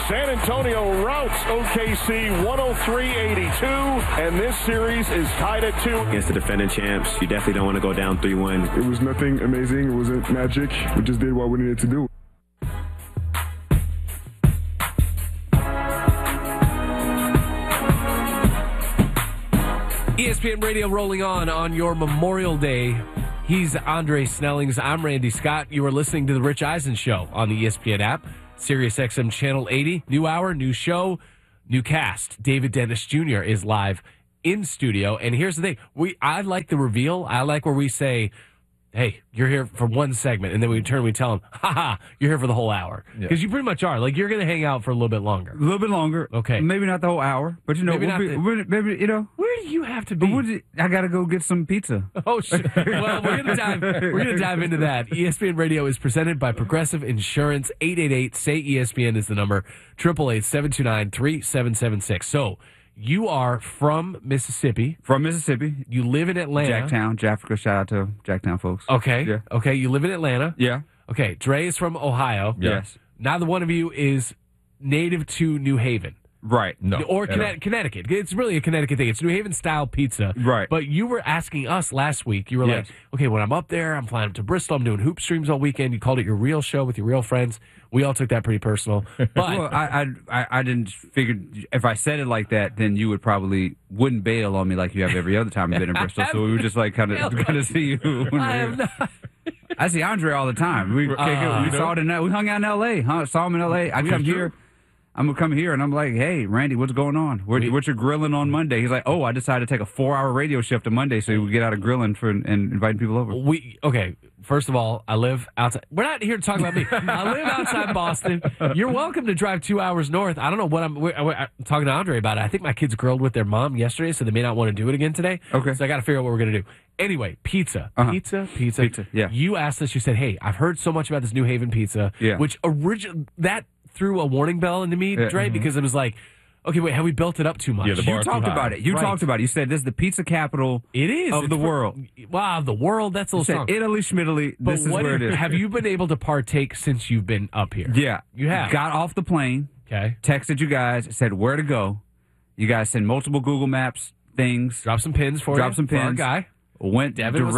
San Antonio routs OKC 103-82, and this series is tied at 2. Against the defending champs, you definitely don't want to go down 3-1. It was nothing amazing. It wasn't magic. We just did what we needed to do. ESPN Radio rolling on your Memorial Day. He's Andre Snellings. I'm Randy Scott. You are listening to The Rich Eisen Show on the ESPN app, Sirius XM Channel 80. New hour, new show, new cast. David Dennis Jr. is live in studio. And here's the thing. I like the reveal. I like where we say, hey, you're here for one segment. And then we tell them, haha, you're here for the whole hour. Because you pretty much are. Like, you're going to hang out for a little bit longer. A little bit longer. Okay. Maybe not the whole hour. But, you know, maybe you know. Where do you have to be? I got to go get some pizza. Oh, shit. Well, we're gonna dive into that. ESPN Radio is presented by Progressive Insurance. 888-SAY-ESPN is the number. 888-729-3776. So, you are from Mississippi. From Mississippi. You live in Atlanta. Jacktown. Jafrica. Shout out to Jacktown folks. Okay. Yeah. Okay, you live in Atlanta. Yeah. Okay, Dre is from Ohio. Yes. Neither one of you is native to New Haven. Right. No. Or Connecticut. It's really a Connecticut thing. It's New Haven-style pizza. Right. But you were asking us last week. You were like, okay, when I'm up there, I'm flying up to Bristol. I'm doing hoop streams all weekend. You called it your real show with your real friends. We all took that pretty personal. But well, I didn't figure if I said it like that, then you wouldn't bail on me like you have every other time I've been in Bristol. So we were just like kind of see you. I see Andre all the time. We saw it we hung out in L.A. Saw him in L.A. I'm gonna come here and I'm like, hey, Randy, what's going on? What you grilling on Monday? He's like, oh, I decided to take a 4-hour radio shift on Monday so we get out of grilling and inviting people over. Okay. First of all, I live outside. We're not here to talk about me. I live outside Boston. You're welcome to drive 2 hours north. I don't know what I'm talking to Andre about it. I think my kids grilled with their mom yesterday, so they may not want to do it again today. Okay. So I got to figure out what we're going to do. Anyway, pizza. Pizza. Yeah. You asked us, you said, hey, I've heard so much about this New Haven pizza, which that threw a warning bell into me, Dre, because it was like, okay, wait, have we built it up too much? Yeah, you talked about it. You talked about it. You said this is the pizza capital of the world. Wow, the world, that's a little strong. Italy, Schmiddly, this is where it is. Have you been able to partake since you've been up here? Yeah. You have? Got off the plane, okay, texted you guys, said where to go. You guys sent multiple Google Maps things. Drop some pins for our guy. Went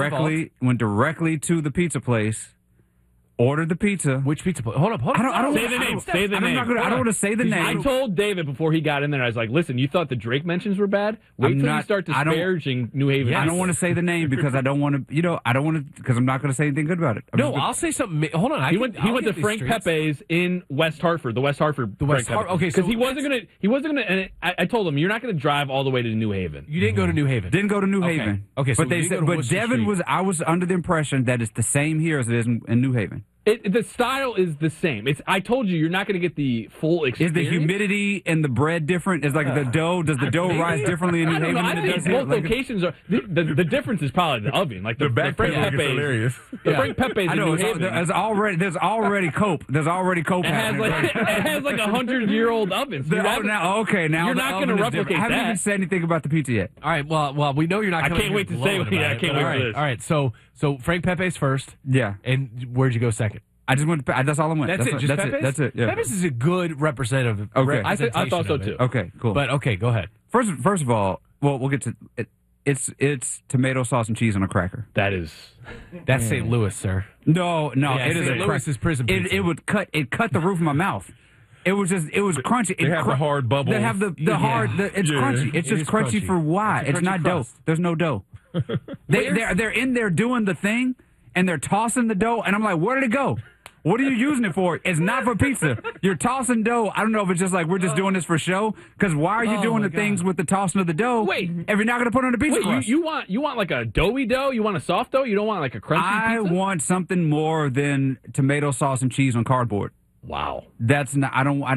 directly to the pizza place. Ordered the pizza. Which pizza place? Hold up. I don't say the name. Say the name. I don't want to say the name. I told David before he got in there, I was like, listen, you thought the Drake mentions were bad? Wait till you start disparaging New Haven. I don't want to say the name because I don't want to, because I'm not going to say anything good about it. I'll say something. Hold on. He went to Frank Pepe's in West Hartford, the West Hartford. Okay, because he wasn't gonna. And I told him, you're not gonna drive all the way to New Haven. You didn't go to New Haven. Didn't go to New Haven. Okay, so but they said, but Devin was. I was under the impression that it's the same here as it is in New Haven. The style is the same. I told you, you're not going to get the full experience. Is the humidity and the bread different? Is like the dough? Does the dough rise differently in New Haven than it does here? Both locations are. The difference is probably the oven. Like the Frank Pepe's. Hilarious. The Frank Pepe's in New Haven. There's already cope. There's already cope happening. It has like 100-year-old oven. So now you're not going to replicate that. I haven't even said anything about the pizza yet. All right. Well, we know you're not. I can't wait to say. I can't wait for this. All right. So Frank Pepe's first. Yeah. And where'd you go second? I just went. That's all I went. That's it. Just Pepe's? That's it. Yeah. Pepe's is a good representative. Okay. I thought so too. Okay. Cool. But okay, go ahead. First of all, we'll get to it. It's tomato sauce and cheese on a cracker. That's St. Louis, sir. No, Yeah, it is St. Louis's prison pizza. It cut the roof of my mouth. It was crunchy. They have the hard bubbles. They have the hard. It's crunchy. It's just crunchy for why? It's not dough. There's no dough. They're in there doing the thing, and they're tossing the dough, and I'm like, where did it go? What are you using it for? It's not for pizza. You're tossing dough. I don't know if it's just like we're just doing this for show. Because why are you doing the things with the tossing of the dough? Wait, if you're not going to put it on a pizza crust? You want like a doughy dough? You want a soft dough? You don't want like a crunchy pizza? I want something more than tomato sauce and cheese on cardboard. Wow, that's not.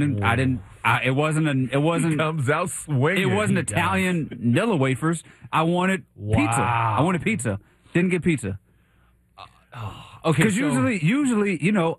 It wasn't. It comes out swinging. It wasn't Italian Nilla wafers. I wanted pizza. I wanted pizza. Didn't get pizza. Okay, because usually, you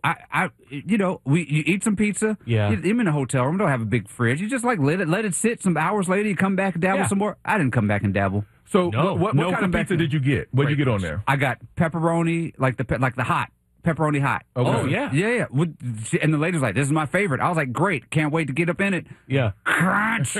eat some pizza. Yeah, I'm in a hotel room. Don't have a big fridge. You just like let it sit. Some hours later, you come back and dabble some more. I didn't come back and dabble. So what kind of pizza did you get? What did you get on there? I got pepperoni, like the hot pepperoni hot. Okay. Oh, yeah. Yeah. And the lady's like, "This is my favorite." I was like, "Great, can't wait to get up in it." Yeah. Crunch.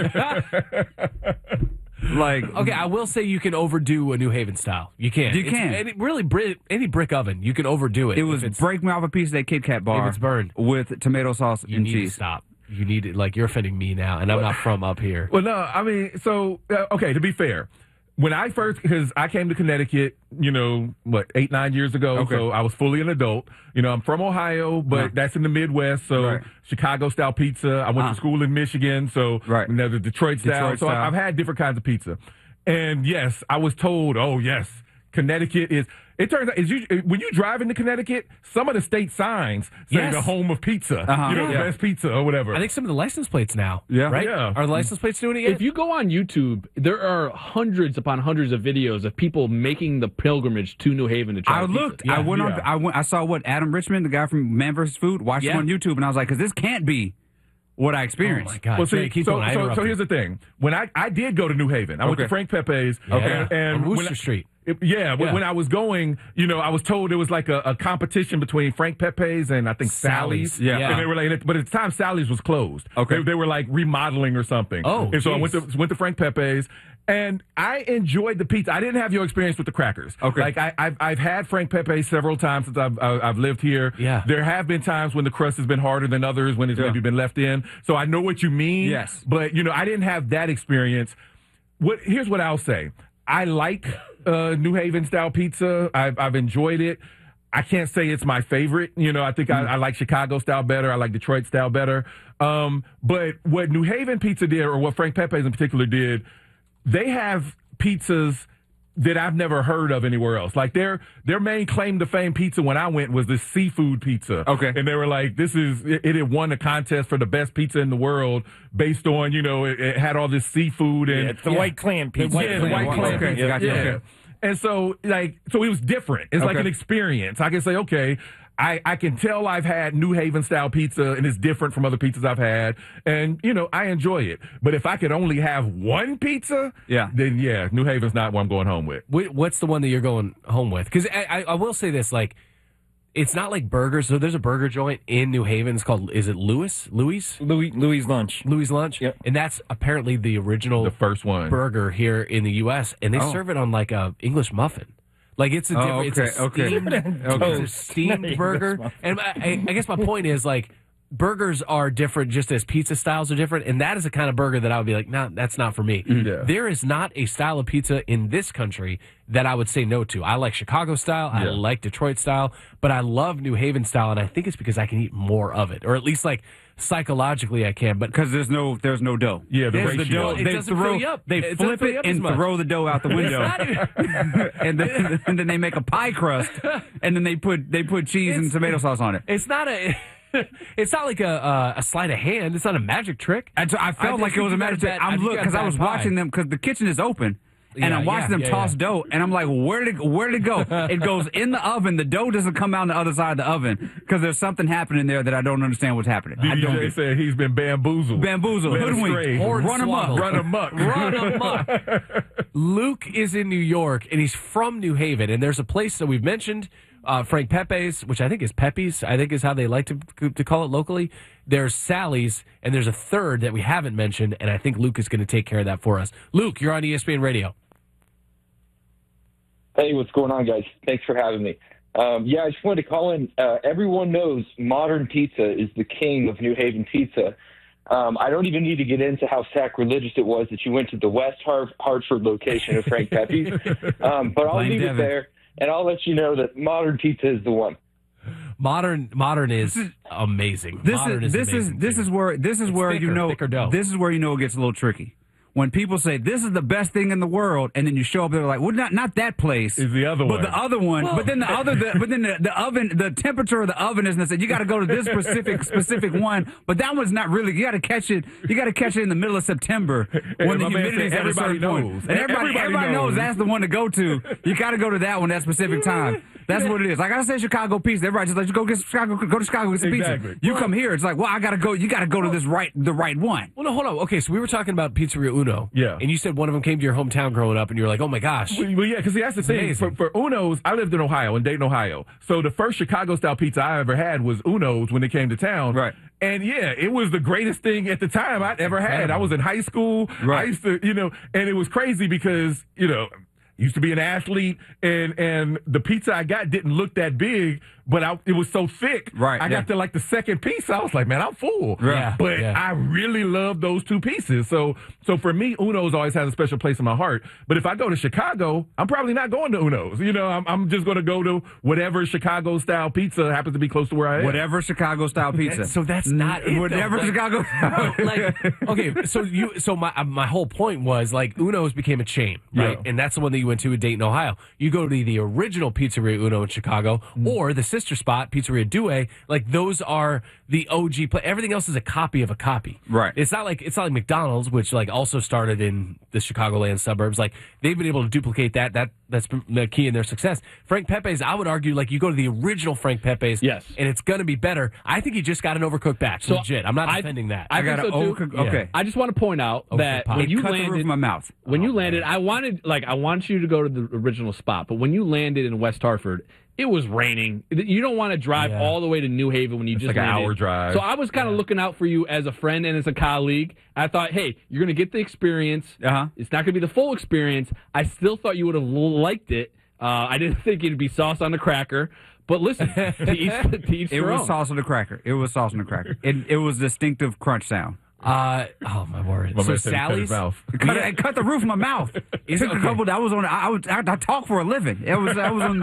Like, okay, I will say you can overdo a New Haven style. You can. You can. Any brick oven, you can overdo it. It was break me off a piece of that Kit Kat bar. If it's burned. With tomato sauce You and need cheese. to stop. You need it. Like, you're offending me now, and I'm not from up here. Well, no, I mean, so, okay, to be fair, when I first, because I came to Connecticut, 8, 9 years ago, Okay. so I was fully an adult. I'm from Ohio, but that's in the Midwest, so Right. Chicago-style pizza. I went to school in Michigan, so Right. the Detroit-style. So I've had different kinds of pizza. And, yes, I was told, oh, yes, Connecticut is... It turns out, when you drive into Connecticut, some of the state signs say Yes. the home of pizza, Yeah. best pizza or whatever. I think some of the license plates now. Yeah. Right? Yeah. Are the license plates doing it yet? If you go on YouTube, there are hundreds upon hundreds of videos of people making the pilgrimage to New Haven to try. I pizza. looked. Yeah. I saw Adam Richmond, the guy from Man vs. Food, watched him Yeah. on YouTube, and I was like, because this can't be what I experienced. Oh, my God. Well, see, Jay, keep so going. I so interrupted. here's the thing. When I did go to New Haven, I went to Okay. Frank Pepe's. Yeah. And On when Worcester Street. Yeah, when I was going, I was told it was like a competition between Frank Pepe's and I think Sally's. Yeah. And they were like, but at the time Sally's was closed. Okay. They were like remodeling or something. Oh, and so I geez. went to Frank Pepe's. And I enjoyed the pizza. I didn't have your experience with the crackers. Okay. Like I've had Frank Pepe several times since I've lived here. Yeah. There have been times when the crust has been harder than others, when it's maybe been left in. So I know what you mean. Yes. But I didn't have that experience. Here's what I'll say. I like New Haven style pizza. I've enjoyed it. I can't say it's my favorite. I think I like Chicago style better. I like Detroit style better. But what New Haven pizza did, or what Frank Pepe's in particular did, they have pizzas that I've never heard of anywhere else. Like their main claim to fame pizza when I went was the seafood pizza. Okay. And they were like, it had won a contest for the best pizza in the world based on, it had all this seafood and it's the white clam pizza. the white clam Okay, pizza. gotcha. Yeah. Okay. And so it was different. It's like Okay. an experience. I can say, okay, I can tell I've had New Haven style pizza and it's different from other pizzas I've had. And, I enjoy it. But if I could only have one pizza, then New Haven's not what I'm going home with. What's the one that you're going home with? Because I will say this, like, it's not like burgers. So there's a burger joint in New Haven. It's called, is it Louis' Lunch? Louis' Lunch. Yep. And that's apparently the original The first one. burger here in the U.S. And they serve it on like a English muffin. Like it's a different, it's a steamed burger. And I guess my point is, like, burgers are different just as pizza styles are different, and that is the kind of burger that I would be like, no, that's not for me. Yeah. There is not a style of pizza in this country that I would say no to. I like Chicago style, I like Detroit style, but I love New Haven style, and I think it's because I can eat more of it, or at least like psychologically I can. But because there's no dough. Yeah, the There's the ratio. dough. It doesn't fill you up. They It flip doesn't fill you it up as and much. throw the dough out the window, and then they make a pie crust, and then they put cheese and tomato sauce on it. It's not a. It's not like a sleight of hand. It's not a magic trick. And so I felt like it was a magic trick. I'm looking because I was watching them because the kitchen is open. And I'm watching them toss dough, and I'm like, where did it go? It goes in the oven. The dough doesn't come out on the other side of the oven because there's something happening there that I don't understand what's happening. DJ said he's been bamboozled. Hoodwinked. Run him up. Run amok. Luke is in New York, and he's from New Haven. And there's a place that we've mentioned, Frank Pepe's, which I think is Pepe's, I think is how they like to call it locally. There's Sally's, and there's a third that we haven't mentioned, and I think Luke is going to take care of that for us. Luke, you're on ESPN Radio. Hey, what's going on, guys? Thanks for having me. I just wanted to call in. Everyone knows Modern Pizza is the king of New Haven pizza. I don't even need to get into how sacrilegious it was that you went to the West Hartford location of Frank Pepe's. But I'll leave it there, and I'll let you know that Modern Pizza is the one. Modern is amazing. This is where you know it gets a little tricky. When people say this is the best thing in the world, and then you show up there like, well, not that place. Is the other one. But the other one. Well, but then the oven, the temperature of the oven is, and said you got to go to this specific one. But that one's not really. You got to catch it. You got to catch it in the middle of September when the humidity is at a certain point. And everybody knows that's the one to go to. You got to go to that one that specific time. That's what it is. Like I said, Chicago pizza. Everybody just like, go to Chicago, get some Exactly. pizza. You come here, it's like, well, I gotta go. You gotta go to the right one. Well, no, hold on. Okay, so we were talking about Pizzeria Uno. Yeah. And you said one of them came to your hometown growing up, and you were like, oh my gosh. Well, yeah, because that's the thing. Amazing. For Uno's, I lived in Ohio, in Dayton, Ohio. So the first Chicago-style pizza I ever had was Uno's when it came to town. Right. And yeah, it was the greatest thing at the time I'd ever had. I was in high school. Right. I used to, and it was crazy because, used to be an athlete, and the pizza I got didn't look that big, but it was so thick. Right, I got to like the second piece. I was like, man, I'm full. Right. But I really love those two pieces. So for me, Uno's always has a special place in my heart. But if I go to Chicago, I'm probably not going to Uno's. I'm just going to go to whatever Chicago style pizza happens to be close to where I am. Whatever Chicago style pizza. So that's not it. Whatever Chicago. So my whole point was like Uno's became a chain, right? Yeah. And that's the one that you went to in Dayton, Ohio. You go to the original Pizzeria Uno in Chicago, or the sister spot Pizzeria Due. Like those are the OG. Everything else is a copy of a copy. Right. It's not like McDonald's, which like also started in the Chicagoland suburbs. Like they've been able to duplicate that. That's been the key in their success. Frank Pepe's, I would argue, like you go to the original Frank Pepe's, yes, and it's going to be better. I think he just got an overcooked batch. Legit. I'm not defending that. I got think an so overcooked. too. Okay. Yeah. I just want to point out that when you cut the roof landed of my mouth. When you landed, I want you to go to the original spot. But when you landed in West Hartford, it was raining. You don't want to drive all the way to New Haven when you just like an landed. hour drive. So I was kind of looking out for you as a friend and as a colleague. I thought, hey, you're going to get the experience. Uh-huh. It's not going to be the full experience. I still thought you would have liked it. I didn't think it'd be sauce on the cracker. But listen, to each It their was own. sauce on the cracker. It was sauce on the cracker. It was distinctive crunch sound. Oh my word! My So man said he cut his Sally's. mouth. Cut the roof of my mouth. It took a couple. I talk for a living. I was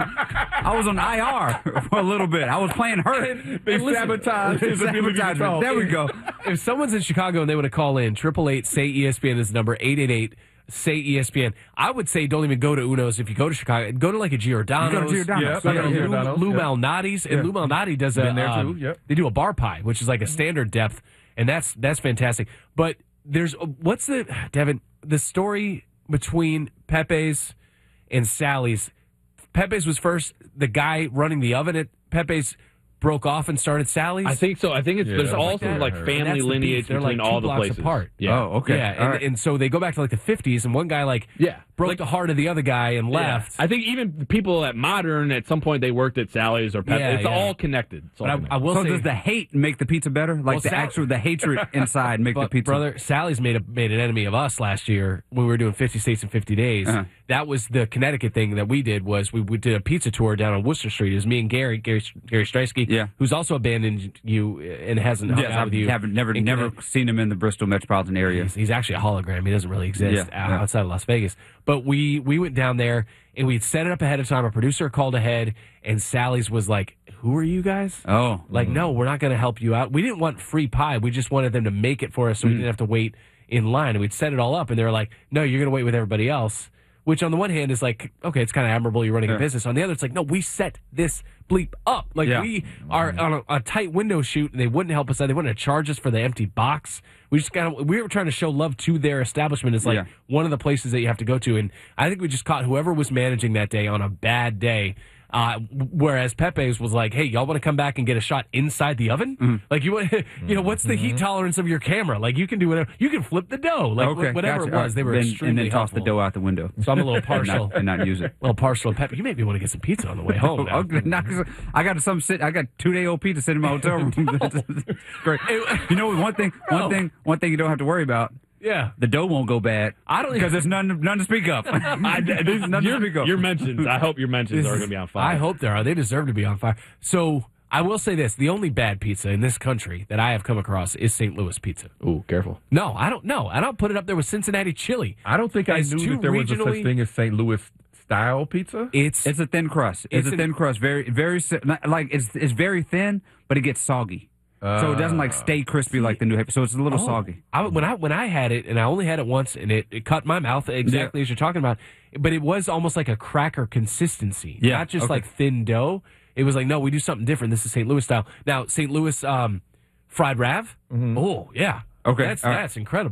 on IR for a little bit. I was playing hurt. They sabotaged his ability to talk. There we go. If someone's in Chicago and they want to call in, 888-SAY-ESPN is the number, 888-SAY-ESPN. I would say don't even go to Uno's if you go to Chicago. Go to like a Giordano's. Go to Giordano's. Yep, I go to Lou Giordano's. Yep. Malnati's. And Lou Malnati does Been there too, yep. They do a bar pie, which is like a standard depth, and that's fantastic. But there's Devin, the story between Pepe's and Sally's. Pepe's was first. The guy running the oven at Pepe's broke off and started Sally's. I think so. I think there's something also like that. like And family that's the lineage beef. They're between like all 2 the blocks places. apart. Yeah. Oh, okay. Yeah, All right. and so they go back to like the 50s, and one guy broke the heart of the other guy and left. I think even people at Modern, at some point, they worked at Sally's or Pep. Yeah, it's yeah. all connected. It's all But I connected. will So say, does the hate make the pizza better? Like Well, the hatred inside make the but pizza brother, Sally's made an enemy of us last year when we were doing 50 states in 50 days. Uh-huh. That was the Connecticut thing that we did. Was we did a pizza tour down on Worcester Street. It was me and Gary Streisky, Yeah. who's also abandoned you and hasn't hung out with you. Never in never seen him in the Bristol metropolitan area. He's actually a hologram. He doesn't really exist Yeah. outside of Las Vegas. But we went down there and we'd set it up ahead of time. Our producer called ahead, and Sally's was like, "Who are you guys?" Oh, Like, no, we're not going to help you out. We didn't want free pie. We just wanted them to make it for us so we didn't have to wait in line. And we'd set it all up, and they were like, "No, you're going to wait with everybody else." Which on the one hand is like, okay, it's kind of admirable you're running a business. On the other, it's like, no, we set this bleep up. Like we are on a tight window shoot, and they wouldn't help us out. They wouldn't charge us for the empty box. We were trying to show love to their establishment as like one of the places that you have to go to. And I think we just caught whoever was managing that day on a bad day. Whereas Pepe's was like, hey, y'all want to come back and get a shot inside the oven? Like you what's the heat tolerance of your camera? Like you can do whatever. You can flip the dough. Like whatever gotcha. it was. They were extremely and then toss helpful. the dough out the window. So I'm a little partial. and not use it. A little partial to Pepe. You made me want to get some pizza on the way home. Now. I got 2-day-old pizza sitting in my hotel room. Great. You know one thing you don't have to worry about. Yeah. The dough won't go bad. I don't because there's none to speak of. There's none to speak of. Your mentions. I hope your mentions are going to be on fire. I hope they are. They deserve to be on fire. So I will say this: the only bad pizza in this country that I have come across is St. Louis pizza. Ooh, careful. No, I don't know. I don't put it up there with Cincinnati chili. I don't think I It's knew too that there was a such regionally- thing as St. Louis style pizza. It's a thin crust. It's a thin crust. Very, very like it's very thin, but it gets soggy. So it doesn't like stay crispy like the New Haven. So it's a little soggy. When I had it, and I only had it once, and it cut my mouth exactly as you're talking about. But it was almost like a cracker consistency, not just like thin dough. It was like, no, we do something different. This is St. Louis style. Now, St. Louis fried rav. Oh yeah, Okay, that's incredible.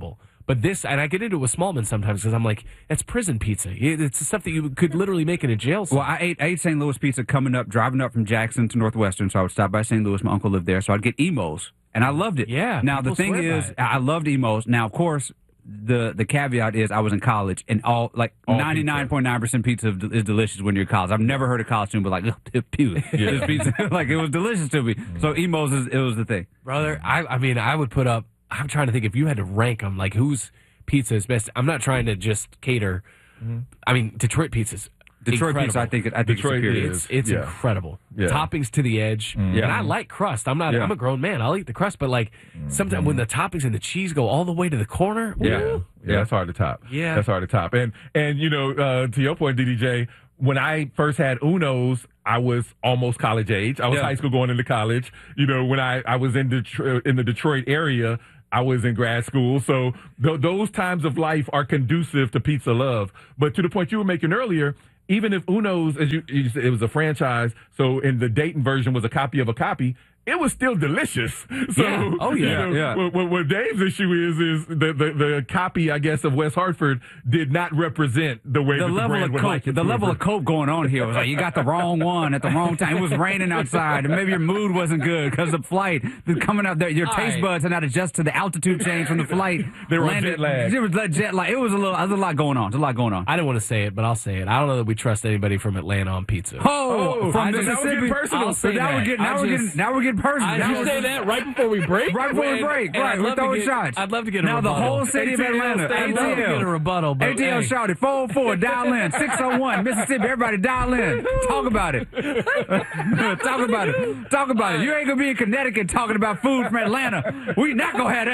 But this, and I get into it with Smallman sometimes because I'm like, that's prison pizza. It's the stuff that you could literally make in a jail cell. Well, I ate St. Louis pizza driving up from Jackson to Northwestern, so I would stop by St. Louis. My uncle lived there, so I'd get Emos, and I loved it. Yeah. Now, the thing is, I loved Emos. Now, of course, the caveat is I was in college, and all 99.9% pizza is delicious when you're in college. I've never heard a college student be like, pew, this pizza. Like, it was delicious to me. So Emos, it was the thing. Brother, I mean, I would put up, I'm trying to think if you had to rank them, like whose pizza is best. I'm not trying to just cater. I mean, Detroit pizza's Detroit pizza, I think it's superior. It's incredible. Toppings to the edge. And I like crust. I'm a grown man. I'll eat the crust, but like sometimes when the toppings and the cheese go all the way to the corner, yeah, that's hard to top. Yeah, that's hard to top. And you know, to your point, DDJ, when I first had Uno's, I was almost college age. I was high school going into college. You know, when I was in the Detroit area, I was in grad school. So those times of life are conducive to pizza love. But to the point you were making earlier, even if Uno's, as you said, it was a franchise, so in the Dayton version was a copy of a copy, it was still delicious. So, what Dave's issue is the copy, I guess, of West Hartford did not represent the way the that the brand would like it. The level of coke going on here was like, you got the wrong one at the wrong time. It was raining outside, and maybe your mood wasn't good because the flight coming out there, your taste buds had not adjusted to the altitude change from the flight. They were jet lag. It was jet lag. It was a lot going on. There's a lot going on. I didn't want to say it, but I'll say it. I don't know that we trust anybody from Atlanta on pizza. From Mississippi. Personal. Now we're getting personal. Did you say that right before we break? Right before we break. Right, we're throwing shots. I'd love to get a rebuttal. Now the whole city of Atlanta. I'd love to get a rebuttal. ATL shouted 404, dial in, 601, Mississippi, everybody dial in. Talk about it. Talk about it. Talk about it. You ain't going to be in Connecticut talking about food from Atlanta. We not going to have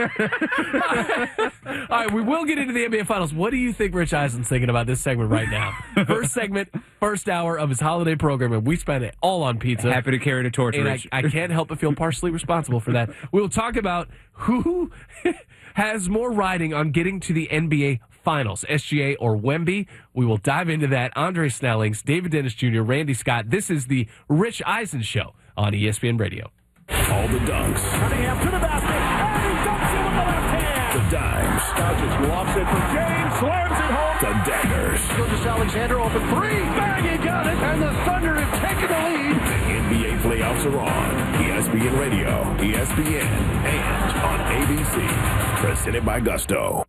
that. All right, we will get into the NBA Finals. What do you think Rich Eisen's thinking about this segment right now? First segment, first hour of his holiday program, and we spent it all on pizza. Happy to carry the torch, and Rich. I can't help but feel partially responsible for that. We'll talk about who has more riding on getting to the NBA Finals, SGA or Wemby. We will dive into that. Andre Snellings, David Dennis Jr., Randy Scott. This is the Rich Eisen Show on ESPN Radio. All the dunks. Running out to the basket, and he dunks it with the left hand. The dimes. Now just lofts it for James, slams it home. The daggers. Gilgeous Alexander open three. Bang, he got it, and the Thunder have taken the lead. The NBA playoffs are on. ESPN Radio, ESPN, and on ABC. Presented by Gusto.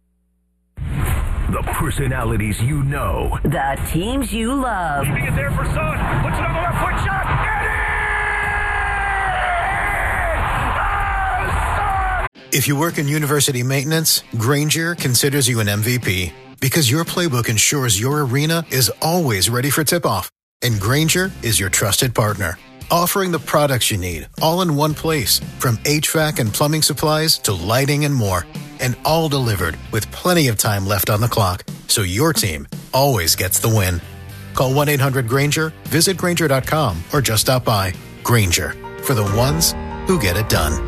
The personalities you know. The teams you love. Keeping it there for Son. Puts it on the left foot shot. If you work in university maintenance, Grainger considers you an MVP because your playbook ensures your arena is always ready for tip-off. And Grainger is your trusted partner, offering the products you need all in one place, from HVAC and plumbing supplies to lighting and more. And all delivered with plenty of time left on the clock, so your team always gets the win. Call 1-800-GRAINGER, visit Grainger.com, or just stop by. Grainger, for the ones who get it done.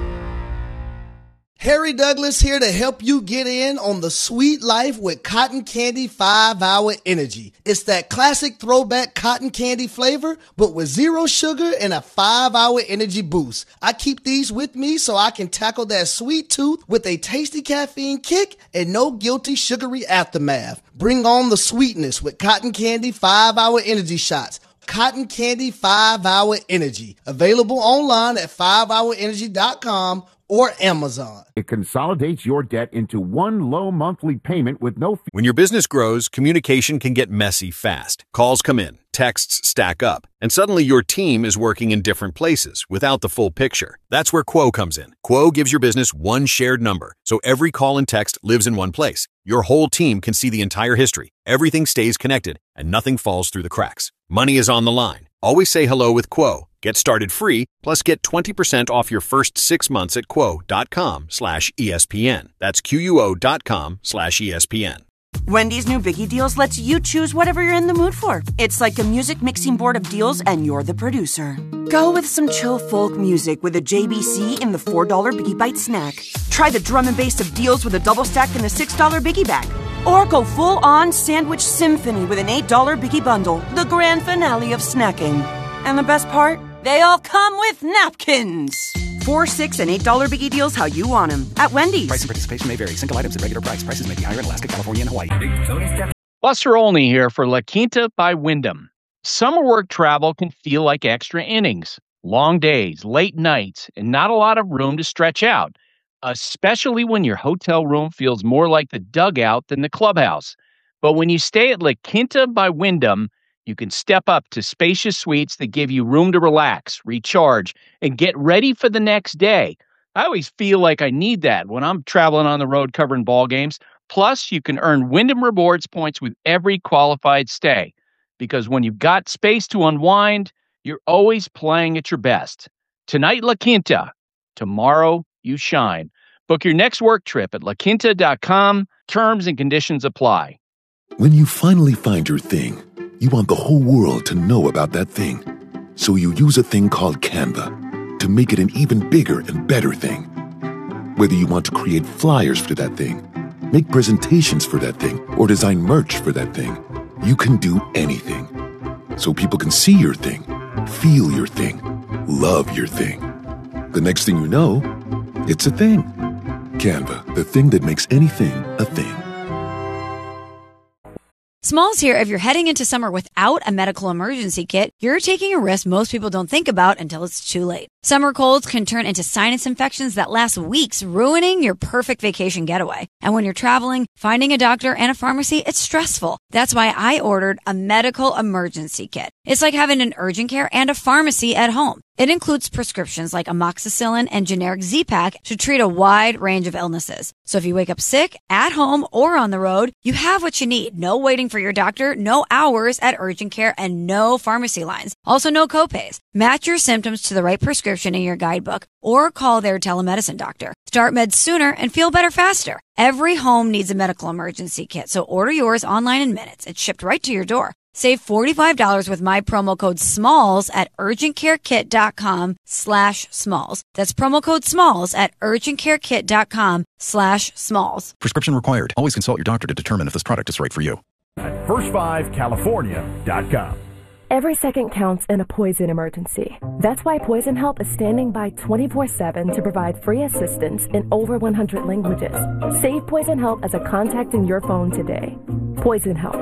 Harry Douglas here to help you get in on the sweet life with Cotton Candy 5-Hour Energy. It's that classic throwback cotton candy flavor, but with zero sugar and a 5-hour energy boost. I keep these with me so I can tackle that sweet tooth with a tasty caffeine kick and no guilty sugary aftermath. Bring on the sweetness with Cotton Candy 5-Hour Energy Shots. Cotton Candy 5-Hour Energy. Available online at 5hourenergy.com or Amazon. It consolidates your debt into one low monthly payment with no fee. When your business grows, communication can get messy fast. Calls come in, texts stack up, and suddenly your team is working in different places without the full picture. That's where Quo comes in. Quo gives your business one shared number, so every call and text lives in one place. Your whole team can see the entire history. Everything stays connected, and nothing falls through the cracks. Money is on the line. Always say hello with Quo. Get started free, plus get 20% off your first 6 months at quo.com/ESPN. That's QUO.com/ESPN. Wendy's new Biggie Deals lets you choose whatever you're in the mood for. It's like a music mixing board of deals, and you're the producer. Go with some chill folk music with a JBC in the $4 Biggie Bite snack. Try the drum and bass of deals with a double stack in the $6 Biggie Bag. Or go full-on sandwich symphony with an $8 Biggie Bundle, the grand finale of snacking. And the best part? They all come with napkins. $4, $6, and $8 biggie deals how you want them at Wendy's. Price and participation may vary. Single items at regular price. Prices may be higher in Alaska, California, and Hawaii. Buster Olney here for La Quinta by Wyndham. Summer work travel can feel like extra innings. Long days, late nights, and not a lot of room to stretch out, especially when your hotel room feels more like the dugout than the clubhouse. But when you stay at La Quinta by Wyndham, you can step up to spacious suites that give you room to relax, recharge, and get ready for the next day. I always feel like I need that when I'm traveling on the road covering ball games. Plus, you can earn Wyndham Rewards points with every qualified stay. Because when you've got space to unwind, you're always playing at your best. Tonight, La Quinta. Tomorrow, you shine. Book your next work trip at laquinta.com. Terms and conditions apply. When you finally find your thing, you want the whole world to know about that thing. So you use a thing called Canva to make it an even bigger and better thing. Whether you want to create flyers for that thing, make presentations for that thing, or design merch for that thing, you can do anything. So people can see your thing, feel your thing, love your thing. The next thing you know, it's a thing. Canva, the thing that makes anything a thing. Smalls here. If you're heading into summer without a medical emergency kit, you're taking a risk most people don't think about until it's too late. Summer colds can turn into sinus infections that last weeks, ruining your perfect vacation getaway. And when you're traveling, finding a doctor and a pharmacy, it's stressful. That's why I ordered a medical emergency kit. It's like having an urgent care and a pharmacy at home. It includes prescriptions like amoxicillin and generic Z-Pak to treat a wide range of illnesses. So if you wake up sick, at home, or on the road, you have what you need. No waiting for your doctor, no hours at urgent care, and no pharmacy lines. Also, no copays. Match your symptoms to the right prescription in your guidebook or call their telemedicine doctor. Start meds sooner and feel better faster. Every home needs a medical emergency kit, so order yours online in minutes. It's shipped right to your door. Save $45 with my promo code SMALLS at urgentcarekit.com/smalls. That's promo code SMALLS at urgentcarekit.com/smalls. Prescription required. Always consult your doctor to determine if this product is right for you. At first5california.com. Every second counts in a poison emergency. That's why Poison Help is standing by 24/7 to provide free assistance in over 100 languages. Save Poison Help as a contact in your phone today. Poison Help.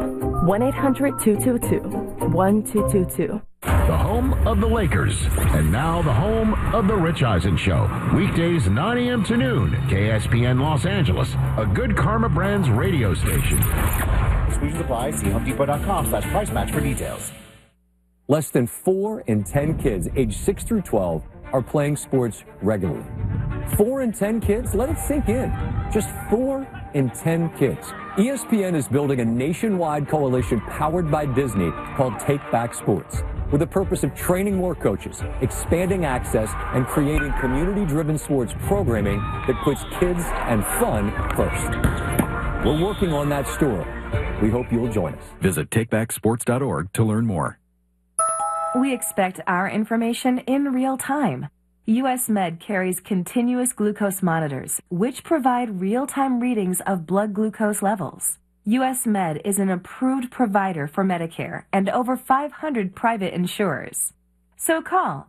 1-800-222-1222. The home of the Lakers. And now the home of the Rich Eisen Show. Weekdays 9 a.m. to noon. KSPN Los Angeles. A Good Karma Brands radio station. Exclusions apply. See HomeDepot.com/price match for details. Less than 4 in 10 kids aged 6 through 12 are playing sports regularly. 4 in 10 kids? Let it sink in. Just 4 in 10 kids. ESPN is building a nationwide coalition powered by Disney called Take Back Sports, with the purpose of training more coaches, expanding access, and creating community-driven sports programming that puts kids and fun first. We're working on that story. We hope you'll join us. Visit takebacksports.org to learn more. We expect our information in real time. U.S. Med carries continuous glucose monitors, which provide real-time readings of blood glucose levels. U.S. Med is an approved provider for Medicare and over 500 private insurers. So call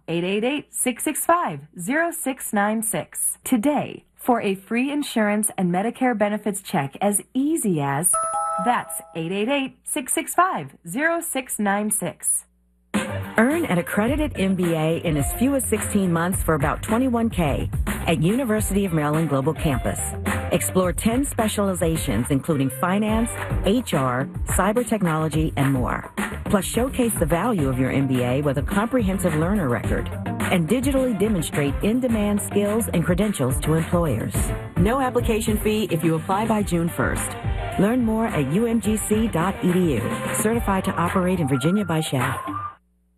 888-665-0696 today for a free insurance and Medicare benefits check as easy as... That's 888-665-0696. Earn an accredited MBA in as few as 16 months for about $21K at University of Maryland Global Campus. Explore 10 specializations including finance, HR, cyber technology, and more. Plus showcase the value of your MBA with a comprehensive learner record and digitally demonstrate in-demand skills and credentials to employers. No application fee if you apply by June 1st. Learn more at umgc.edu. Certified to operate in Virginia by SHAP.